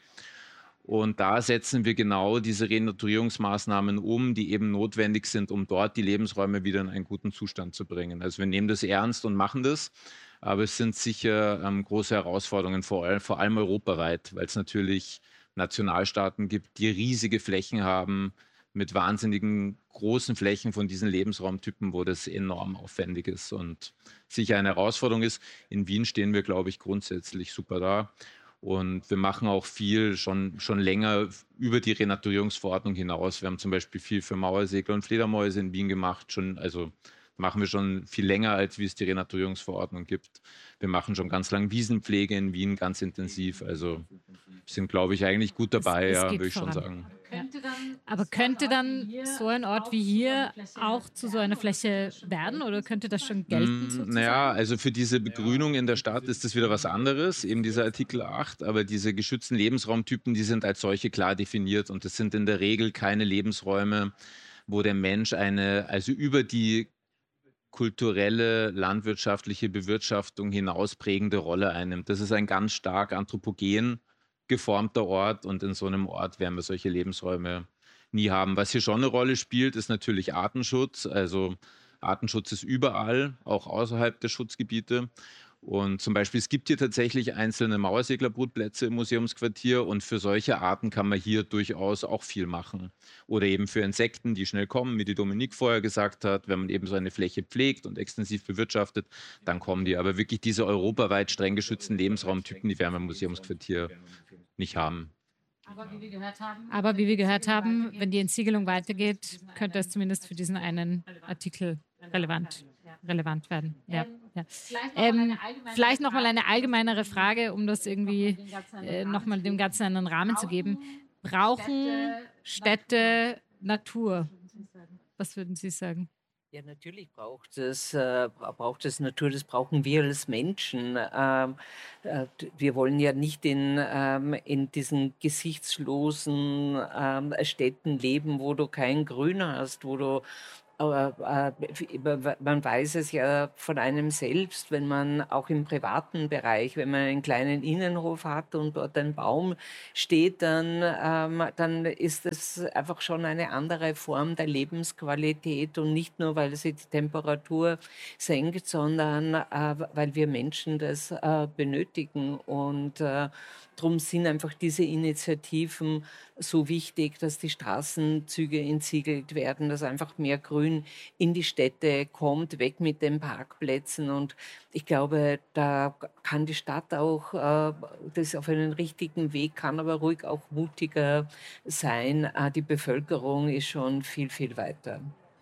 Und da setzen wir genau diese Renaturierungsmaßnahmen um, die eben notwendig sind, um dort die Lebensräume wieder in einen guten Zustand zu bringen. Also wir nehmen das ernst und machen das, aber es sind sicher ähm, große Herausforderungen, vor allem, vor allem europaweit, weil es natürlich Nationalstaaten gibt, die riesige Flächen haben, mit wahnsinnigen großen Flächen von diesen Lebensraumtypen, wo das enorm aufwendig ist und sicher eine Herausforderung ist. In Wien stehen wir, glaube ich, grundsätzlich super da. Und wir machen auch viel schon, schon länger über die Renaturierungsverordnung hinaus. Wir haben zum Beispiel viel für Mauersegler und Fledermäuse in Wien gemacht. Schon, also machen wir schon viel länger, als wie es die Renaturierungsverordnung gibt. Wir machen schon ganz lange Wiesenpflege in Wien, ganz intensiv. Also sind, glaube ich, eigentlich gut dabei, ja, würde ich schon sagen. Könnte dann, aber könnte dann so ein Ort wie hier auch zu so einer Fläche werden oder könnte das schon gelten? Sozusagen? Naja, also für diese Begrünung in der Stadt ist das wieder was anderes, eben dieser Artikel acht, aber diese geschützten Lebensraumtypen, die sind als solche klar definiert und das sind in der Regel keine Lebensräume, wo der Mensch eine, also über die kulturelle, landwirtschaftliche Bewirtschaftung hinaus prägende Rolle einnimmt. Das ist ein ganz stark anthropogen geformter Ort und in so einem Ort werden wir solche Lebensräume nie haben. Was hier schon eine Rolle spielt, ist natürlich Artenschutz. Also Artenschutz ist überall, auch außerhalb der Schutzgebiete. Und zum Beispiel, es gibt hier tatsächlich einzelne Mauerseglerbrutplätze im Museumsquartier und für solche Arten kann man hier durchaus auch viel machen. Oder eben für Insekten, die schnell kommen, wie die Dominique vorher gesagt hat, wenn man eben so eine Fläche pflegt und extensiv bewirtschaftet, dann kommen die. Aber wirklich diese europaweit streng geschützten Lebensraumtypen, die werden wir im Museumsquartier nicht haben. Aber wie wir gehört haben, Aber wie wir gehört haben, wenn die Entsiegelung weitergeht, könnte es zumindest für diesen einen Artikel relevant, relevant werden. Ja, ja. Ähm, vielleicht nochmal eine allgemeinere Frage, um das irgendwie äh, nochmal dem Ganzen einen Rahmen zu geben. Brauchen Städte Natur? Was würden Sie sagen? Ja, natürlich braucht es, äh, braucht es Natur, das brauchen wir als Menschen. Ähm, äh, wir wollen ja nicht in, ähm, in diesen gesichtslosen ähm, Städten leben, wo du kein Grün hast, wo du Aber äh, man weiß es ja von einem selbst, wenn man auch im privaten Bereich, wenn man einen kleinen Innenhof hat und dort ein Baum steht, dann, ähm, dann ist es einfach schon eine andere Form der Lebensqualität und nicht nur, weil sie die Temperatur senkt, sondern äh, weil wir Menschen das äh, benötigen und äh, Darum sind einfach diese Initiativen so wichtig, dass die Straßenzüge entsiegelt werden, dass einfach mehr Grün in die Städte kommt, weg mit den Parkplätzen. Und ich glaube, da kann die Stadt auch, äh, das auf einen richtigen Weg, kann aber ruhig auch mutiger sein. Äh, die Bevölkerung ist schon viel, viel weiter.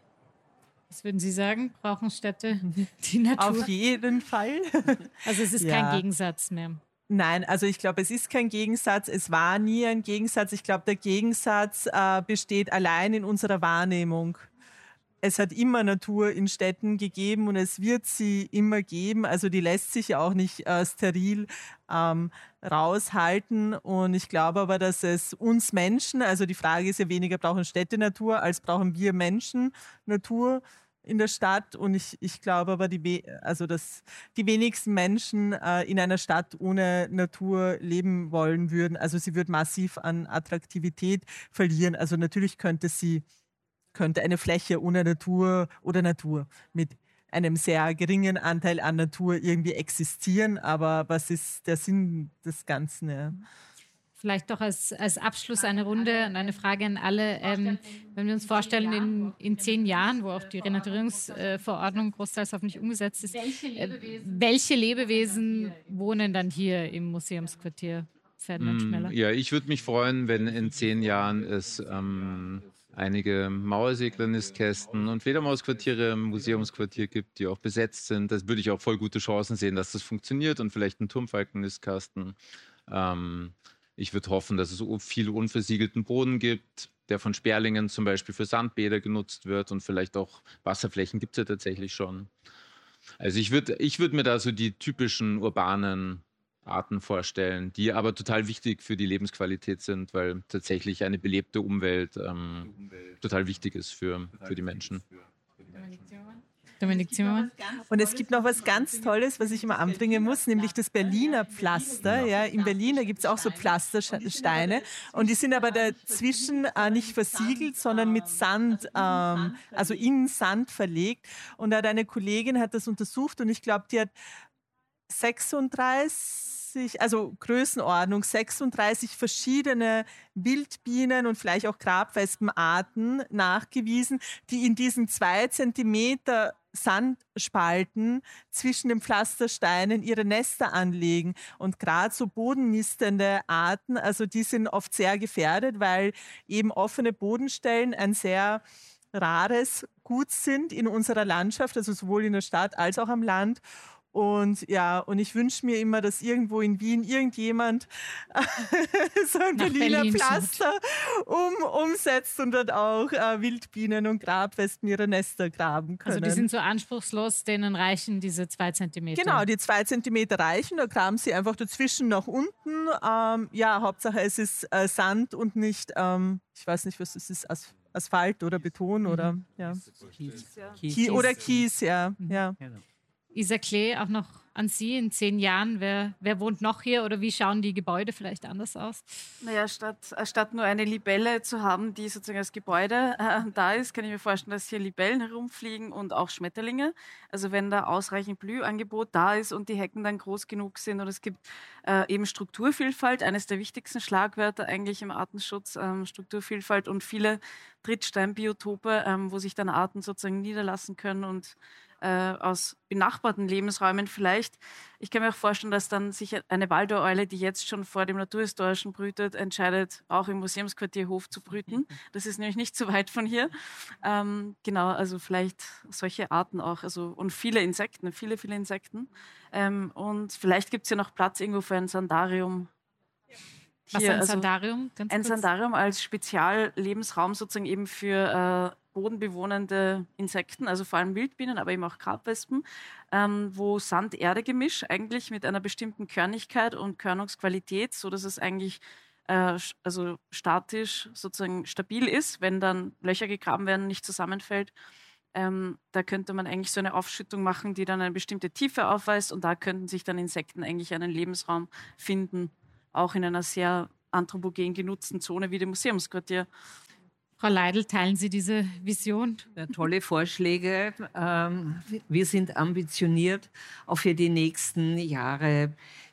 Was würden Sie sagen? Brauchen Städte die Natur? Auf jeden Fall. Also es ist ja. kein Gegensatz mehr. Nein, also ich glaube, es ist kein Gegensatz. Es war nie ein Gegensatz. Ich glaube, der Gegensatz äh, besteht allein in unserer Wahrnehmung. Es hat immer Natur in Städten gegeben und es wird sie immer geben. Also die lässt sich ja auch nicht äh, steril ähm, raushalten. Und ich glaube aber, dass es uns Menschen, also die Frage ist ja weniger, brauchen Städte Natur, als brauchen wir Menschen Natur in der Stadt. Und ich, ich glaube aber, die, also dass die wenigsten Menschen äh, in einer Stadt ohne Natur leben wollen würden. Also sie wird massiv an Attraktivität verlieren. Also natürlich könnte sie, könnte eine Fläche ohne Natur oder Natur mit einem sehr geringen Anteil an Natur irgendwie existieren. Aber was ist der Sinn des Ganzen? Ja? Vielleicht doch als, als Abschluss eine Runde und eine Frage an alle. Ähm, wenn wir uns vorstellen, in, in zehn Jahren, wo auch die Renaturierungsverordnung großteils hoffentlich umgesetzt ist, äh, welche Lebewesen wohnen dann hier im Museumsquartier Ferdinand Schmeller? Ja, ich würde mich freuen, wenn in zehn Jahren es ähm, einige Mauersegler-Nistkästen und Fledermausquartiere im Museumsquartier gibt, die auch besetzt sind. Das würde ich auch voll gute Chancen sehen, dass das funktioniert und vielleicht einen Turmfalken-Nistkasten. Ähm, Ich würde hoffen, dass es viel unversiegelten Boden gibt, der von Sperlingen zum Beispiel für Sandbäder genutzt wird und vielleicht auch Wasserflächen gibt es ja tatsächlich schon. Also ich würde ich würd mir da so die typischen urbanen Arten vorstellen, die aber total wichtig für die Lebensqualität sind, weil tatsächlich eine belebte Umwelt ähm, total wichtig ist für, für die Menschen. Dominik Zimmermann. Und es gibt noch was ganz Tolles, was ich immer anbringen muss, nämlich das Berliner Pflaster. Ja, in Berlin, da gibt es auch so Pflastersteine und die sind aber dazwischen äh, nicht versiegelt, sondern mit Sand, ähm, also in Sand verlegt. Und da hat eine Kollegin hat das untersucht und ich glaube, die hat sechsunddreißig, also Größenordnung, sechsunddreißig verschiedene Wildbienen und vielleicht auch Grabwespenarten nachgewiesen, die in diesen zwei Zentimeter Sandspalten zwischen den Pflastersteinen ihre Nester anlegen. Und gerade so bodennistende Arten, also die sind oft sehr gefährdet, weil eben offene Bodenstellen ein sehr rares Gut sind in unserer Landschaft, also sowohl in der Stadt als auch am Land. Und ja, und ich wünsche mir immer, dass irgendwo in Wien irgendjemand so ein Nach Berliner Berlin Pflaster um, umsetzt und dort auch äh, Wildbienen und Grabwespen ihre Nester graben können. Also die sind so anspruchslos, denen reichen diese zwei Zentimeter. Genau, die zwei Zentimeter reichen, da graben sie einfach dazwischen nach unten. Ähm, ja, Hauptsache es ist äh, Sand und nicht, ähm, ich weiß nicht, was es ist, As- Asphalt oder Beton mhm. oder ja. Kies, ja. Kies, Kies oder Kies, ja. Mhm. ja. Isa Klee, auch noch an Sie in zehn Jahren? Wer, wer wohnt noch hier oder wie schauen die Gebäude vielleicht anders aus? Naja, statt, statt nur eine Libelle zu haben, die sozusagen als Gebäude äh, da ist, kann ich mir vorstellen, dass hier Libellen herumfliegen und auch Schmetterlinge. Also wenn da ausreichend Blühangebot da ist und die Hecken dann groß genug sind und es gibt äh, eben Strukturvielfalt, eines der wichtigsten Schlagwörter eigentlich im Artenschutz, ähm, Strukturvielfalt und viele Trittsteinbiotope, ähm, wo sich dann Arten sozusagen niederlassen können und aus benachbarten Lebensräumen vielleicht. Ich kann mir auch vorstellen, dass dann sich eine Waldohreule, die jetzt schon vor dem Naturhistorischen brütet, entscheidet, auch im Museumsquartier Hof zu brüten. Das ist nämlich nicht so weit von hier. Ähm, genau, also vielleicht solche Arten auch. Also, und viele Insekten, viele, viele Insekten. Ähm, und vielleicht gibt es ja noch Platz irgendwo für ein Sandarium. Was ist ein also Sandarium? Ganz ein kurz. Sandarium als Speziallebensraum sozusagen eben für äh, bodenbewohnende Insekten, also vor allem Wildbienen, aber eben auch Grabwespen, ähm, wo Sand-Erde-Gemisch eigentlich mit einer bestimmten Körnigkeit und Körnungsqualität, so dass es eigentlich äh, also statisch sozusagen stabil ist, wenn dann Löcher gegraben werden, nicht zusammenfällt. Ähm, da könnte man eigentlich so eine Aufschüttung machen, die dann eine bestimmte Tiefe aufweist und da könnten sich dann Insekten eigentlich einen Lebensraum finden, auch in einer sehr anthropogen genutzten Zone wie dem Museumsquartier. Frau Leidl, teilen Sie diese Vision? Ja, tolle Vorschläge. Ähm, wir sind ambitioniert, auch für die nächsten Jahre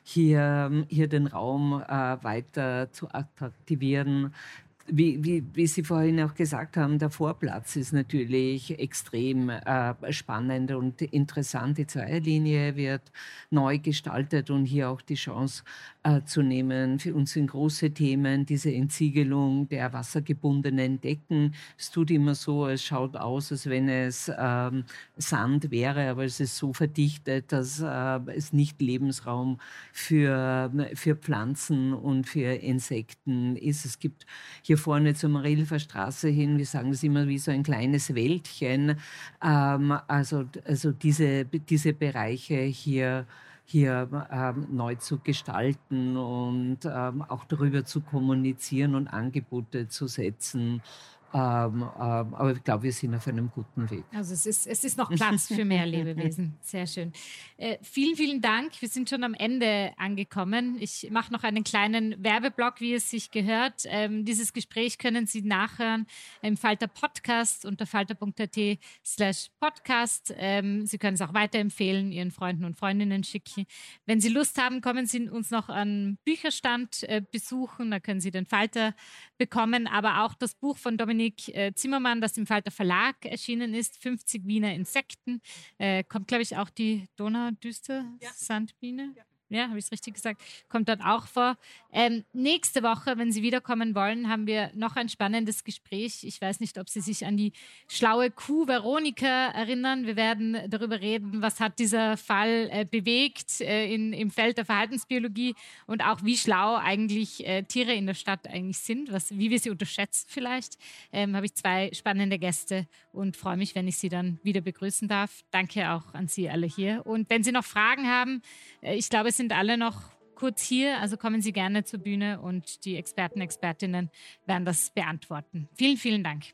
hier, hier den Raum äh, weiter zu attraktivieren. Wie, wie, wie Sie vorhin auch gesagt haben, der Vorplatz ist natürlich extrem äh, spannend und interessant. Die Zweierlinie wird neu gestaltet und hier auch die Chance äh, zu nehmen. Für uns sind große Themen diese Entsiegelung der wassergebundenen Decken. Es tut immer so, es schaut aus, als wenn es ähm, Sand wäre, aber es ist so verdichtet, dass äh, es nicht Lebensraum für, für Pflanzen und für Insekten ist. Es gibt hier vorne zur Marilfer Straße hin, wir sagen das immer wie so ein kleines Wäldchen, ähm, also, also diese, diese Bereiche hier, hier ähm, neu zu gestalten und ähm, auch darüber zu kommunizieren und Angebote zu setzen. Ähm, ähm, aber ich glaube, wir sind auf einem guten Weg. Also es ist, es ist noch Platz für mehr Lebewesen. Sehr schön. Äh, vielen, vielen Dank. Wir sind schon am Ende angekommen. Ich mache noch einen kleinen Werbeblock, wie es sich gehört. Ähm, dieses Gespräch können Sie nachhören im Falter Podcast unter falter.at slash Podcast. Ähm, Sie können es auch weiterempfehlen, Ihren Freunden und Freundinnen schicken. Wenn Sie Lust haben, kommen Sie uns noch an Bücherstand äh, besuchen. Da können Sie den Falter bekommen, aber auch das Buch von Dominik Zimmermann, das im Falter Verlag erschienen ist, fünfzig Wiener Insekten. Äh, kommt, glaube ich, auch die Donaudüster-Sandbiene. Ja. Ja, habe ich es richtig gesagt? Kommt dort auch vor. Ähm, nächste Woche, wenn Sie wiederkommen wollen, haben wir noch ein spannendes Gespräch. Ich weiß nicht, ob Sie sich an die schlaue Kuh Veronika erinnern. Wir werden darüber reden, was hat dieser Fall äh, bewegt äh, in, im Feld der Verhaltensbiologie und auch wie schlau eigentlich äh, Tiere in der Stadt eigentlich sind, was, wie wir sie unterschätzen vielleicht. Ähm, habe ich zwei spannende Gäste und freue mich, wenn ich Sie dann wieder begrüßen darf. Danke auch an Sie alle hier. Und wenn Sie noch Fragen haben, äh, ich glaube, es sind alle noch kurz hier, also kommen Sie gerne zur Bühne und die Experten, Expertinnen werden das beantworten. Vielen, vielen Dank.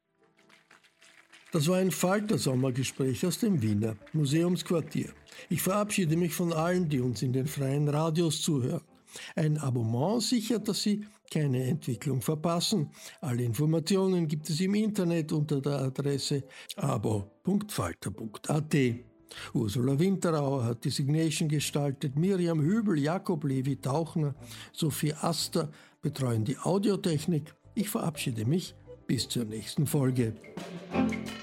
Das war ein Falter-Sommergespräch aus dem Wiener Museumsquartier. Ich verabschiede mich von allen, die uns in den freien Radios zuhören. Ein Abonnement sichert, dass Sie keine Entwicklung verpassen. Alle Informationen gibt es im Internet unter der Adresse abo punkt falter punkt at. Ursula Winterauer hat die Signation gestaltet, Miriam Hübel, Jakob Levi Tauchner, Sophie Aster betreuen die Audiotechnik. Ich verabschiede mich bis zur nächsten Folge.